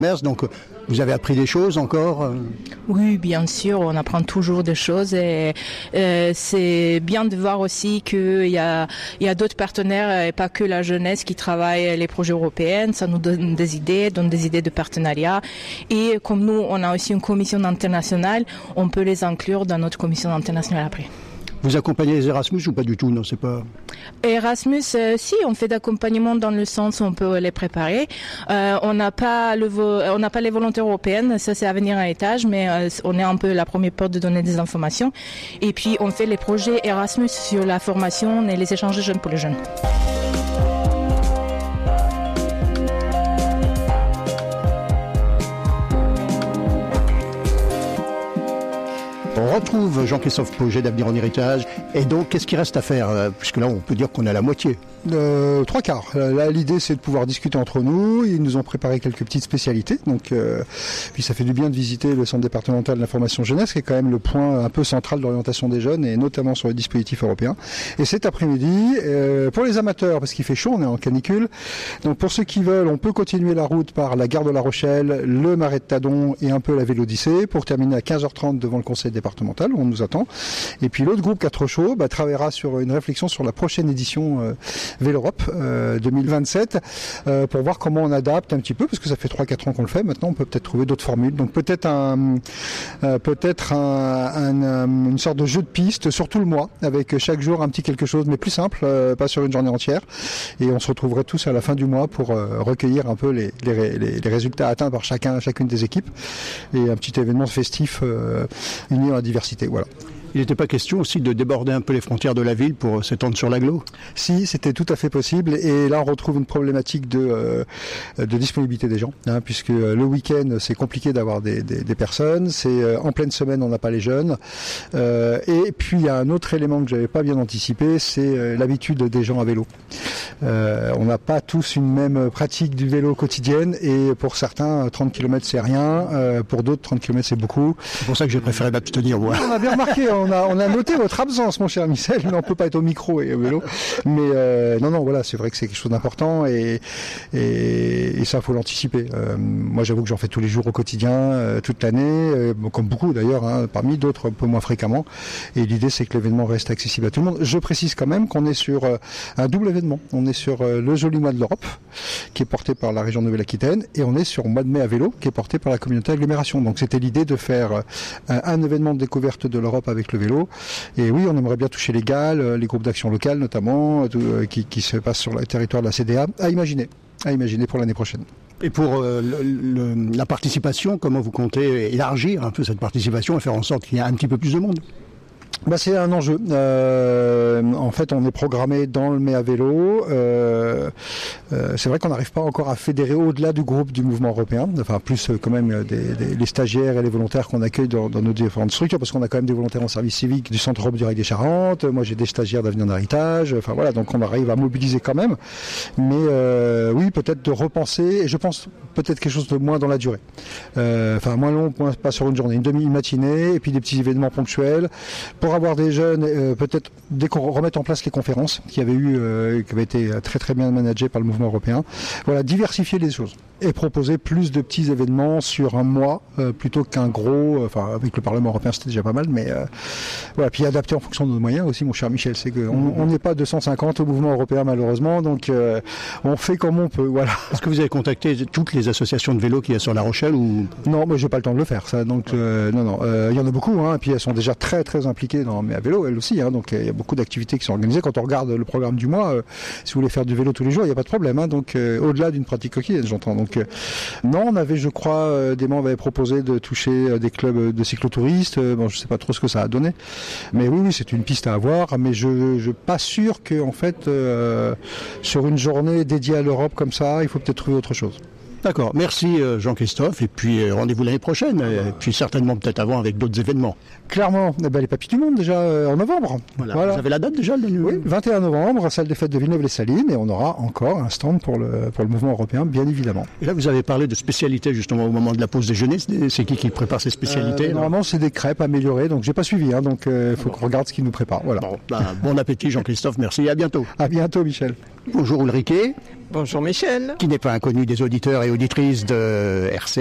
Donc, vous avez appris des choses encore Oui, bien sûr, on apprend toujours des choses et c'est bien de voir aussi qu'il y a d'autres partenaires et pas que la jeunesse qui travaillent les projets européens. Ça nous donne des idées de partenariat. Et comme nous, on a aussi une commission internationale, on peut les inclure dans notre commission internationale après. Vous accompagnez les Erasmus ou pas du tout? Non, c'est pas. Erasmus, si, on fait d'accompagnement dans le sens où on peut les préparer. On n'a pas les volontaires européennes, ça c'est à venir à étage, mais on est un peu la première porte de donner des informations. Et puis on fait les projets Erasmus sur la formation et les échanges de jeunes pour les jeunes. On retrouve Jean-Christophe Pauget d'Avenir en Héritage. Et donc, qu'est-ce qu'il reste à faire? Puisque là, on peut dire qu'on est à la moitié. 3/4. Là, l'idée, c'est de pouvoir discuter entre nous. Ils nous ont préparé quelques petites spécialités. Donc, puis ça fait du bien de visiter le centre départemental de l'information jeunesse, qui est quand même le point un peu central d'orientation des jeunes, et notamment sur les dispositifs européens. Et cet après-midi, pour les amateurs, parce qu'il fait chaud, on est en canicule. Donc, pour ceux qui veulent, on peut continuer la route par la gare de La Rochelle, le Marais de Tadon et un peu la Vélodyssée, pour terminer à 15h30 devant le conseil départemental, où on nous attend. Et puis l'autre groupe, 4 chauds, travaillera sur une réflexion sur la prochaine édition Vélorope 2027, pour voir comment on adapte un petit peu, parce que ça fait 3-4 ans qu'on le fait. Maintenant, on peut peut-être trouver d'autres formules. Donc peut-être une sorte de jeu de piste sur tout le mois, avec chaque jour un petit quelque chose, mais plus simple, pas sur une journée entière. Et on se retrouverait tous à la fin du mois pour recueillir un peu les résultats atteints par chacune des équipes, et un petit événement festif uni dans la diversité. Voilà. Il n'était pas question aussi de déborder un peu les frontières de la ville pour s'étendre sur l'agglo? Si, c'était tout à fait possible. Et là, on retrouve une problématique de disponibilité des gens, puisque le week-end, c'est compliqué d'avoir des personnes. C'est en pleine semaine, on n'a pas les jeunes. Et puis, il y a un autre élément que j'avais pas bien anticipé, c'est l'habitude des gens à vélo. On n'a pas tous une même pratique du vélo quotidienne, et pour certains, 30 km, c'est rien. Pour d'autres, 30 km, c'est beaucoup. C'est pour ça que j'ai préféré m'abstenir, moi. On a bien remarqué, on a noté votre absence, mon cher Michel, mais on peut pas être au micro et au vélo. Mais non, voilà, c'est vrai que c'est quelque chose d'important, et ça, faut l'anticiper. Moi, j'avoue que j'en fais tous les jours au quotidien, toute l'année, comme beaucoup d'ailleurs, parmi d'autres un peu moins fréquemment. Et l'idée, c'est que l'événement reste accessible à tout le monde. Je précise quand même qu'on est sur un double événement. On est sur le joli mois de l'Europe, qui est porté par la région Nouvelle-Aquitaine, et on est sur le mois de mai à vélo, qui est porté par la communauté agglomération. Donc c'était l'idée de faire un événement de découverte de l'Europe avec le vélo. Et oui, on aimerait bien toucher les GAL, les groupes d'action locales notamment, qui se passent sur le territoire de la CDA, à imaginer pour l'année prochaine. Et pour la participation, comment vous comptez élargir un peu cette participation et faire en sorte qu'il y ait un petit peu plus de monde? C'est un enjeu. En fait, on est programmé dans le mai à vélo. C'est vrai qu'on n'arrive pas encore à fédérer au-delà du groupe du mouvement européen. Enfin, plus quand même les stagiaires et les volontaires qu'on accueille dans nos différentes structures, parce qu'on a quand même des volontaires en service civique du Centre Europe du Rail des Charentes. Moi, j'ai des stagiaires d'Avenir en Héritage. Enfin voilà, donc on arrive à mobiliser quand même. Mais oui, peut-être de repenser. Et je pense peut-être quelque chose de moins dans la durée. Moins long, pas sur une journée, une demi-matinée, et puis des petits événements ponctuels. Pour avoir des jeunes, peut-être dès qu'on remette en place les conférences qui avaient été très très bien managées par le mouvement européen. Voilà, diversifier les choses et proposer plus de petits événements sur un mois plutôt qu'un gros. Avec le Parlement européen, c'était déjà pas mal, mais voilà. Puis adapter en fonction de nos moyens aussi, mon cher Michel. C'est qu'on n'est pas 250 au mouvement européen malheureusement, donc on fait comme on peut. Voilà. Est-ce que vous avez contacté toutes les associations de vélo qu'il y a sur La Rochelle ou? Non, moi j'ai pas le temps de le faire, ça. Donc non. Il y en a beaucoup, et puis elles sont déjà très très impliquées mais à vélo, elle aussi. Donc il y a beaucoup d'activités qui sont organisées. Quand on regarde le programme du mois, si vous voulez faire du vélo tous les jours, il n'y a pas de problème. Donc au-delà d'une pratique quotidienne, j'entends. Donc non, on avait, je crois, des membres avaient proposé de toucher des clubs de cyclotouristes. Je sais pas trop ce que ça a donné. Mais oui, c'est une piste à avoir. Mais je suis pas sûr que, en fait, sur une journée dédiée à l'Europe comme ça, il faut peut-être trouver autre chose. D'accord, merci Jean-Christophe, et puis rendez-vous l'année prochaine, et puis certainement peut-être avant avec d'autres événements. Clairement, les Papilles du Monde déjà en novembre. Voilà. Vous avez la date déjà? Oui, 21 novembre, salle des fêtes de Villeneuve-les-Salines, et on aura encore un stand pour le mouvement européen, bien évidemment. Et là, vous avez parlé de spécialités justement au moment de la pause déjeuner. C'est qui prépare ces spécialités? Normalement, c'est des crêpes améliorées, donc j'ai pas suivi, donc il faut qu'on regarde ce qu'ils nous préparent. Voilà. Bon appétit Jean-Christophe, merci et à bientôt. À bientôt Michel. Bonjour Ulrike. Bonjour Michel. Qui n'est pas inconnu des auditeurs et auditrices de RC.